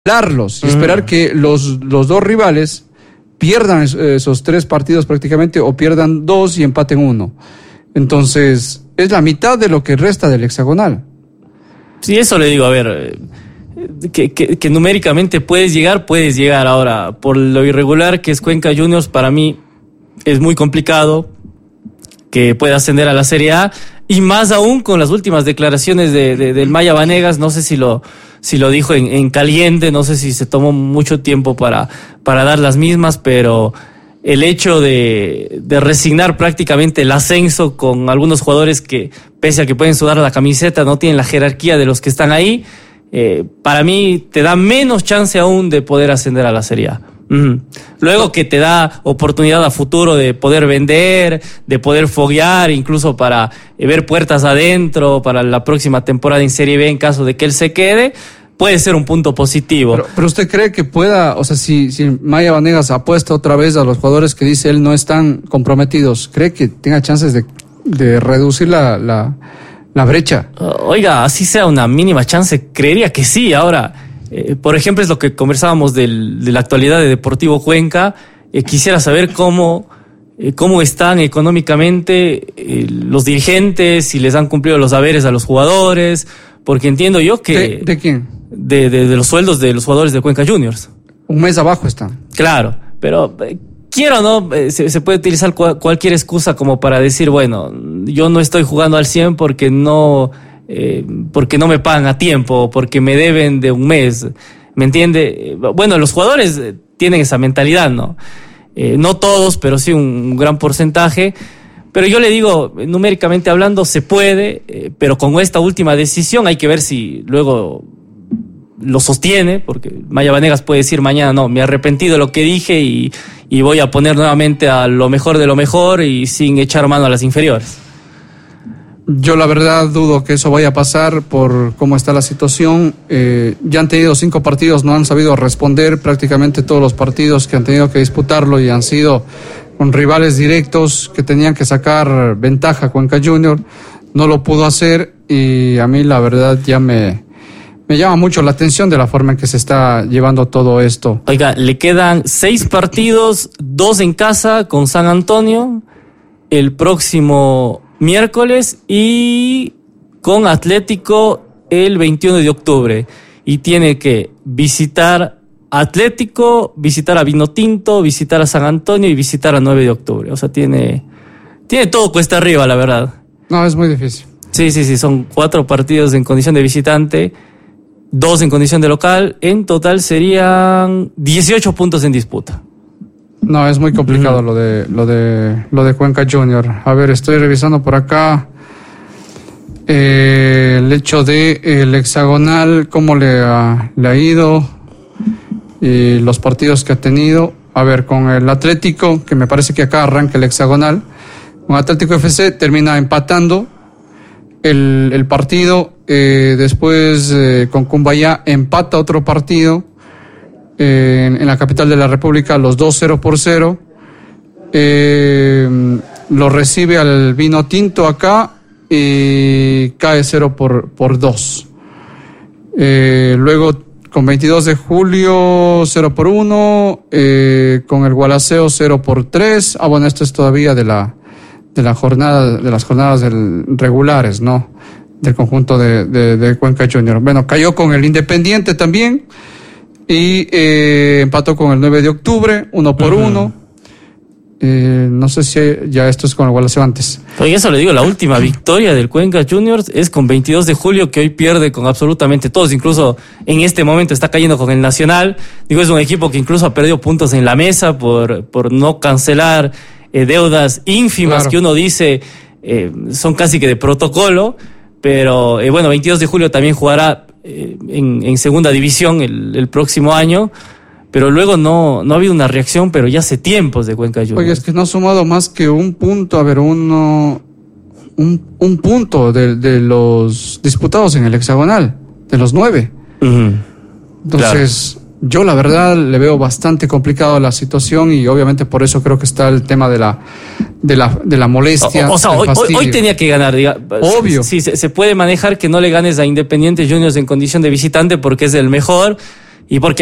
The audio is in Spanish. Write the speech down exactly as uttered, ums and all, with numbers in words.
darlos y esperar que los, los dos rivales pierdan esos tres partidos prácticamente o pierdan dos y empaten uno. Entonces, es la mitad de lo que resta del hexagonal. Sí, eso le digo, a ver, que, que, que numéricamente puedes llegar, puedes llegar. Ahora, por lo irregular que es Cuenca Juniors, para mí es muy complicado que pueda ascender a la Serie A, y más aún con las últimas declaraciones de, de, del Maya Vanegas. No sé si lo, si lo dijo en, en caliente, no sé si se tomó mucho tiempo para, para dar las mismas, pero el hecho de, de resignar prácticamente el ascenso con algunos jugadores que, pese a que pueden sudar la camiseta, no tienen la jerarquía de los que están ahí, eh, para mí te da menos chance aún de poder ascender a la Serie A. Mm. Luego que te da oportunidad a futuro de poder vender, de poder foguear, incluso para eh, ver puertas adentro para la próxima temporada en Serie B en caso de que él se quede, puede ser un punto positivo. Pero, pero usted cree que pueda, o sea, si, si Maya Vanegas apuesta otra vez a los jugadores que dice él no están comprometidos, ¿cree que tenga chances de, de reducir la, la, la brecha? Oiga, así sea una mínima chance, creería que sí. Ahora, Eh, por ejemplo, es lo que conversábamos del, de la actualidad de Deportivo Cuenca. Eh, quisiera saber cómo, eh, cómo están económicamente eh, los dirigentes, si les han cumplido los haberes a los jugadores, porque entiendo yo que... ¿De, de quién? De, de, de los sueldos de los jugadores de Cuenca Juniors. Un mes abajo están. Claro, pero eh, quiero o no, eh, se, se puede utilizar cual, cualquier excusa como para decir, bueno, yo no estoy jugando al cien porque no... Eh, porque no me pagan a tiempo, porque me deben de un mes, ¿me entiende? Bueno, los jugadores tienen esa mentalidad, ¿no? Eh, no todos, pero sí un gran porcentaje. Pero yo le digo, numéricamente hablando, se puede, eh, pero con esta última decisión hay que ver si luego lo sostiene, porque Maya Vanegas puede decir mañana, no, me arrepentí de lo que dije y, y voy a poner nuevamente a lo mejor de lo mejor y sin echar mano a las inferiores. Yo la verdad dudo que eso vaya a pasar por cómo está la situación. Eh, ya han tenido cinco partidos, no han sabido responder prácticamente todos los partidos que han tenido que disputarlo y han sido con rivales directos que tenían que sacar ventaja. Cuenca Junior no lo pudo hacer y a mí la verdad ya me, me llama mucho la atención de la forma en que se está llevando todo esto. Oiga, le quedan seis partidos, dos en casa con San Antonio el próximo miércoles y con Atlético el veintiuno de octubre. Y tiene que visitar Atlético, visitar a Vinotinto, visitar a San Antonio y visitar a nueve de octubre. O sea, tiene, tiene todo cuesta arriba, la verdad. No, es muy difícil. Sí, sí, sí, son cuatro partidos en condición de visitante, dos en condición de local. En total serían dieciocho puntos en disputa. No, es muy complicado uh-huh. lo de lo de lo de Cuenca Junior. A ver, estoy revisando por acá eh, el hecho de el hexagonal, cómo le ha, le ha ido y los partidos que ha tenido. A ver, con el Atlético, que me parece que acá arranca el hexagonal, con Atlético F C termina empatando el, el partido, eh, después eh, con Cumbayá empata otro partido. En, en la capital de la República, los dos cero por cero. Eh, lo recibe al Vinotinto acá y cae cero por dos. Eh, luego, con veintidós de julio, cero por uno. Eh, con el Gualaceo, cero por tres. Ah, bueno, esto es todavía de la, de la jornada, de las jornadas del, regulares, ¿no? Del conjunto de, de, de Cuenca Junior. Bueno, cayó con el Independiente también. Y eh, empató con el nueve de octubre, uno por uh-huh. uno. Eh, no sé si ya esto es con el Gualaceo antes. Oye, eso le digo, la última victoria del Cuenca Juniors es con veintidós de julio, que hoy pierde con absolutamente todos. Incluso en este momento está cayendo con el Nacional. Digo, es un equipo que incluso ha perdido puntos en la mesa por, por no cancelar eh, deudas ínfimas, claro, que uno dice eh, son casi que de protocolo. Pero eh, bueno, veintidós de julio también jugará En, en segunda división el, el próximo año, pero luego no, no ha habido una reacción, pero ya hace tiempos de Cuenca Juniors. Oye, es que no ha sumado más que un punto, a ver, uno, un, un punto de, de los disputados en el hexagonal, de los nueve. Uh-huh. Entonces, claro, yo la verdad le veo bastante complicado la situación y obviamente por eso creo que está el tema de la de la de la molestia. O, o sea, hoy, hoy, hoy tenía que ganar, diga. Obvio. Sí, se, se puede manejar que no le ganes a Independiente Juniors en condición de visitante porque es el mejor y porque